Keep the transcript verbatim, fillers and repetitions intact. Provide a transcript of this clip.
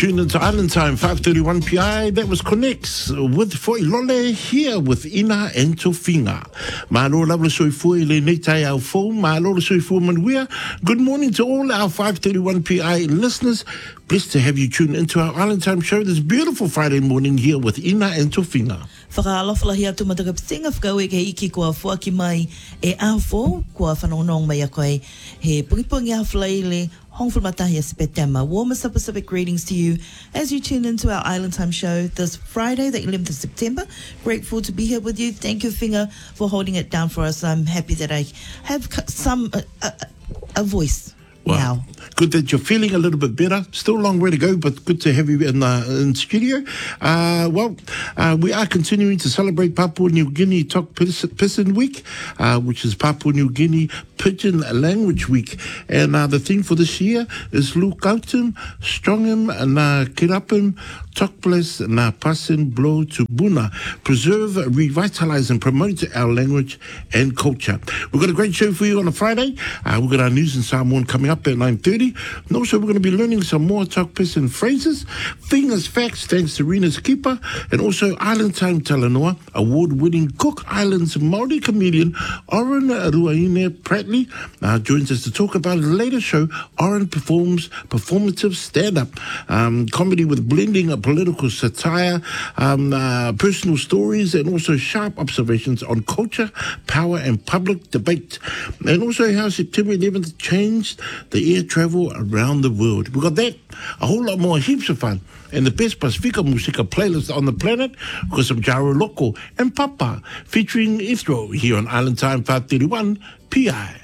Tune into Island Time, five thirty-one P I. That was Connects with Foilole here with Ina and Tofinga. Malo lavla soifua le netai au fo. Malo soifua manuia. Good morning to all our five thirty-one P I listeners. Blessed to have you tune into our Island Time show this beautiful Friday morning here with Ina and Tofinga. Whakaalofala hia tu matakapitinga whakau e ke iki kua fuaki mai e awho kua whanonong mai a koe he pungipungi hawhalai le hongful matahi a sepetema. Warmest of Pacific greetings to you as you tune into our Island Time show this Friday, the eleventh of September. Grateful to be here with you. Thank you, Finger, for holding it down for us. I'm happy that I have some uh, a, a voice. Well, now. Good that you're feeling a little bit better. Still a long way to go, but good to have you in the in studio. Uh, well, uh, we are continuing to celebrate Papua New Guinea Tok Pisin Week, uh, which is Papua New Guinea Pidgin Language Week. And uh, the theme for this year is Lukautum, Strongum, Na Kirapum, Tokples, Na Pasin, Blow to Buna. Preserve, revitalize, and promote our language and culture. We've got a great show for you on a Friday. Uh, we've got our news and Samoan coming up at nine thirty. And also, we're going to be learning some more Tok Pisin phrases, Fingers Facts, thanks to Rena's Keeper, and also Island Time Talanoa, award-winning Cook Islands Māori comedian Oren Ruaine Pratley uh, joins us to talk about his latest show. Oren performs performative stand-up um, comedy with blending of political satire, um, uh, personal stories, and also sharp observations on culture, power, and public debate. And also how September eleventh changed the air travel around the world. We've got that, a whole lot more, heaps of fun, and the best Pasifika Musika playlist on the planet, because of Jaro Loco and Papa, featuring Ithro here on Island Time five thirty-one P I.